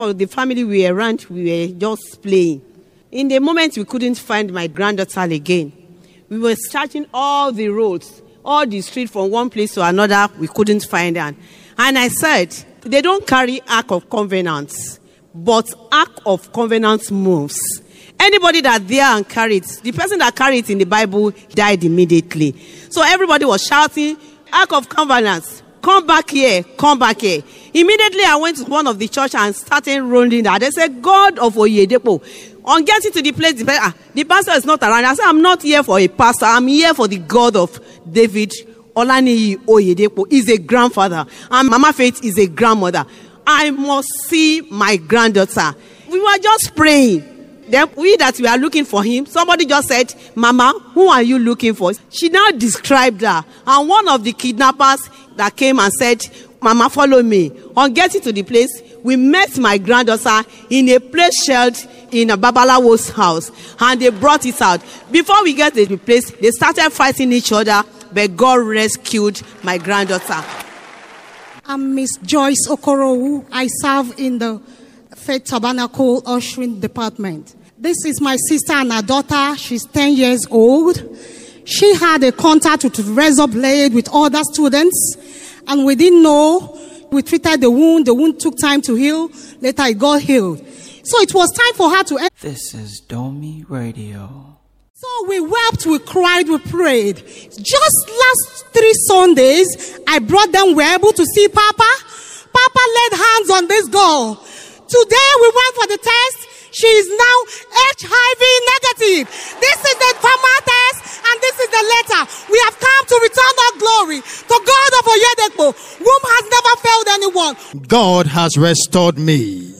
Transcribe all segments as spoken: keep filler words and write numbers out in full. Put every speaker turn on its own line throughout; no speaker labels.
For the family we were around, we were just playing. In the moment we couldn't find my granddaughter again, we were searching all the roads, all the streets from one place to another, we couldn't find her. And I said, they don't carry Ark of Covenant, but Ark of Covenant moves. Anybody that there and carried it, the person that carried it in the Bible died immediately. So everybody was shouting, Ark of Covenant, come back here, come back here. Immediately I went to one of the church and started rolling that. They said, God of Oyedepo. On getting to the place, the, ah, the pastor is not around. I said, I'm not here for a pastor. I'm here for the God of David. Olaniyi Oyedepo is a grandfather. And Mama Faith is a grandmother. I must see my granddaughter. We were just praying. Then we that we are looking for him, somebody just said, Mama, who are you looking for? She now described her. And one of the kidnappers that came and said, Mama, follow me. On getting to the place, we met my granddaughter in a place sheltered in a Babalawo's house. And they brought it out. Before we get to the place, they started fighting each other, but God rescued my granddaughter.
I'm Miss Joyce Okorowu. I serve in the Faith Tabernacle Ushering Department. This is my sister and her daughter. She's ten years old. She had a contact with razor blade with other students, and we didn't know. We treated the wound. The wound took time to heal. Later, it got healed. So it was time for her to...
This is Domi Radio.
So we wept, we cried, we prayed. Just last three Sundays, I brought them. We were able to see Papa. Papa laid hands on this girl. Today, we went for the test. She is now H I V negative. This is the formal test, and this is the letter. We have come to return our glory to God of Oyedepo, whom has never failed anyone.
God has restored me.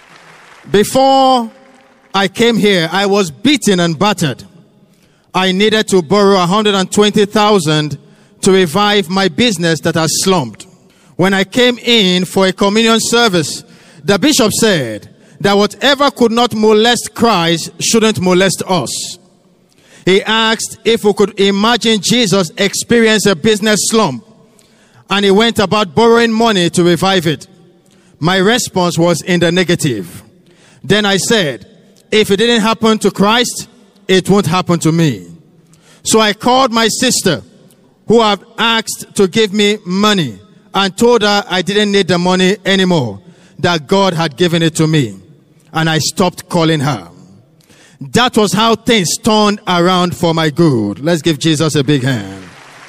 Before I came here, I was beaten and battered. I needed to borrow one hundred twenty thousand to revive my business that has slumped. When I came in for a communion service, the bishop said that whatever could not molest Christ shouldn't molest us. He asked if we could imagine Jesus experience a business slump, and he went about borrowing money to revive it. My response was in the negative. Then I said, if it didn't happen to Christ, it won't happen to me. So I called my sister, who had asked to give me money, and told her I didn't need the money anymore, that God had given it to me. And I stopped calling her. That was how things turned around for my good. Let's give Jesus a big hand.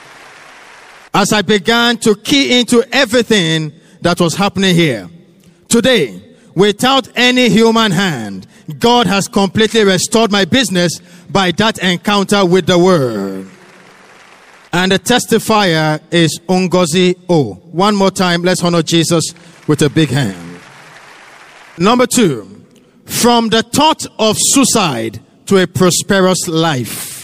As I began to key into everything that was happening here, today, without any human hand, God has completely restored my business by that encounter with the Word. And the testifier is Ngozi O. One more time, let's honor Jesus with a big hand. Number two, from the thought of suicide to a prosperous life.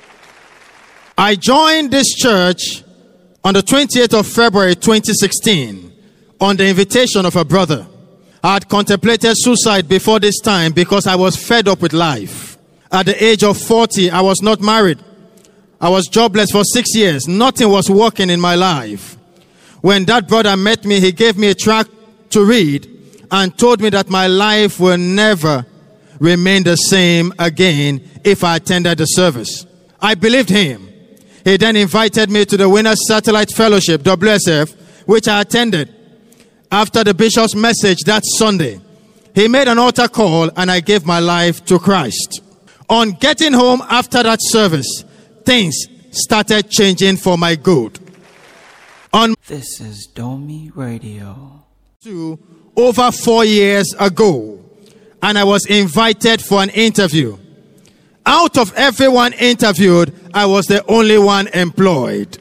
I joined this church on the twenty-eighth of February twenty sixteen on the invitation of a brother. I had contemplated suicide before this time because I was fed up with life. At the age of forty, I was not married. I was jobless for six years. Nothing was working in my life. When that brother met me, he gave me a tract to read and told me that my life will never remain the same again if I attended the service. I believed him. He then invited me to the Winners Satellite Fellowship, W S F, which I attended. After the bishop's message that Sunday, he made an altar call and I gave my life to Christ. On getting home after that service, things started changing for my good. On
This is Domi Radio.
To over four years ago, and I was invited for an interview. Out of everyone interviewed, I was the only one employed.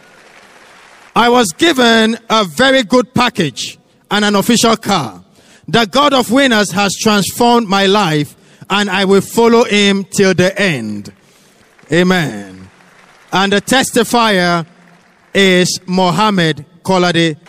I was given a very good package and an official car. The God of Winners has transformed my life, and I will follow him till the end. Amen. And the testifier is Mohammed Kolade